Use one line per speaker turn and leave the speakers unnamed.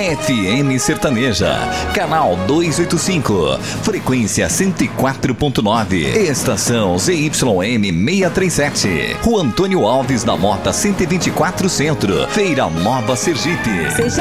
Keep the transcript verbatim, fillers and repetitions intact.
F M Sertaneja, canal duzentos e oitenta e cinco, frequência cento e quatro ponto nove, estação Z Y M seiscentos e trinta e sete, Rua Antônio Alves da Mota cento e vinte e quatro Centro, Feira Nova, Sergipe.